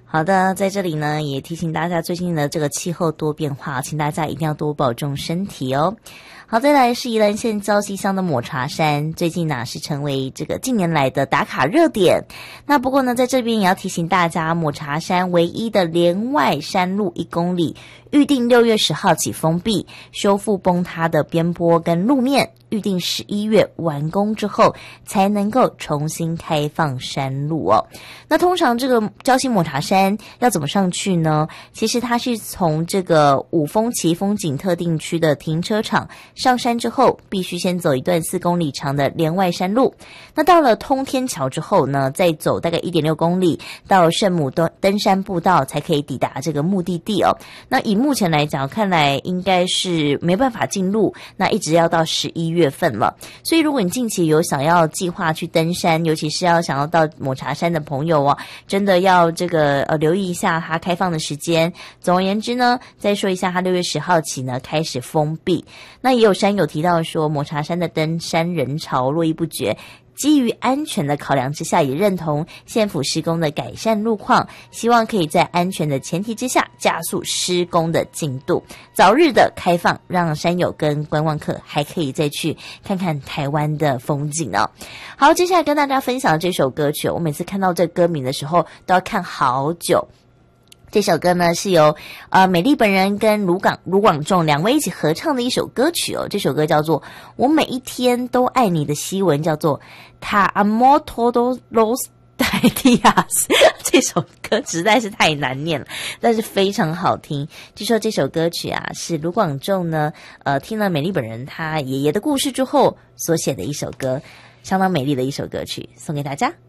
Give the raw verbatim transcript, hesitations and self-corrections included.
好的，在这里呢也提醒大家，最近的这个气候多变化，请大家一定要多保重身体哦。好，再来是宜兰县礁溪乡的抹茶山，最近呢是成为这个近年来的打卡热点。那不过呢，在这边也要提醒大家，抹茶山唯一的连外山路一公里，预定六月十号起封闭，修复崩塌的边坡跟路面，预定十一月完工之后才能够重新开放山路哦。那通常这个礁溪抹茶山要怎么上去呢？其实它是从这个五峰旗风景特定区的停车场上山之后，必须先走一段四公里长的连外山路。那到了通天桥之后呢，再走大概 一点六公里到圣母登山步道才可以抵达这个目的地哦。那以目前来讲，看来应该是没办法进入，那一直要到十一月份了。所以如果你近期有想要计划去登山，尤其是要想要到抹茶山的朋友哦，真的要这个呃留意一下它开放的时间。总而言之呢，再说一下，它六月十号起呢开始封闭。那也有山友提到说，抹茶山的登山人潮络绎不绝，基于安全的考量之下，也认同县府施工的改善路况，希望可以在安全的前提之下加速施工的进度，早日的开放，让山友跟观光客还可以再去看看台湾的风景哦。好，接下来跟大家分享这首歌曲，我每次看到这歌名的时候都要看好久。这首歌呢是由呃美丽本人跟卢广卢广仲两位一起合唱的一首歌曲哦。这首歌叫做《我每一天都爱你》的西文叫做 Ta amo todos los días。 这首歌实在是太难念了，但是非常好听。据说这首歌曲啊是卢广仲呢呃听了美丽本人他爷爷的故事之后所写的一首歌，相当美丽的一首歌曲，送给大家。